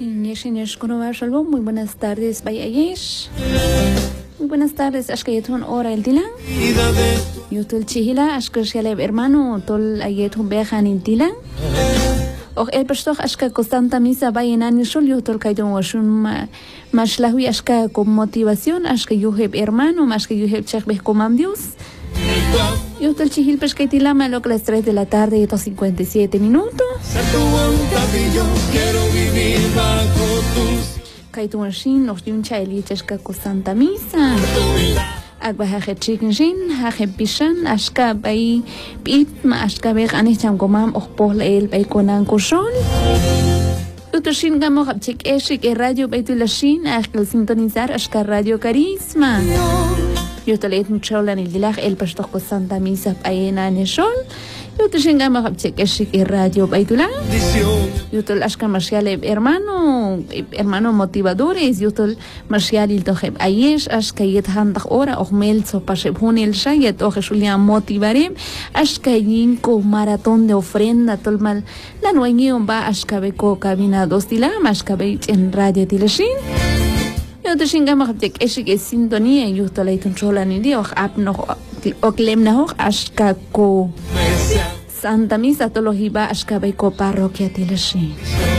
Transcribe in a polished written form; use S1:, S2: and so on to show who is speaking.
S1: Muy buenas tardes, Bayayesh. Muy buenas tardes, Ashkayetun Ora el Dilan. Yutul Chihila, Ashkashaleb hermano, Tol Ayetun Bejan in Dilan. Och el Pastoch Ashka Constanta Misa Bayenan Shul, Yutul Kaidon Washun Mashlahui Ashka con motivación, Ashka Yuheb hermano, Mashka Yuheb Chekbeh Comam Dios. Yutul Chihil Pesquetilama, lo que las 3 de la tarde y 57 minutos.
S2: Quiero vivir bajo tus
S1: Kaituanshin, los de un chaelichesca con Santa Misa. Agbahaje chickenshin, haje pishan, ashka bay pitma, ashka beg anicham gomam, och pohla el bay konan kushon. Utushin gamo hapchik eshik e radio baytulashin, ashkel sintonizar, ashka radio carisma. Yutolet mucholan el dilag el pastor con Santa Misa ayena neshol. Yutushin gamo hapchik eshik e radio baytulah. Yutol ashka marcial hermano motivadores yutol marcial il toheb ayesh ashka yet handag ora och mel so paseb hunel shayet och shulia motivarem ashka yinko maratón de ofrenda tolmal la nueñion ba ashka beko cabina dos dilam ashka be en radio tileshin yutoshin gama haptek eshik es sintonía yutol aitun cholan idi och apno och lemna och ashka ko Santa Misa Tolohiba Ashka Beko Parroquia Tileshi.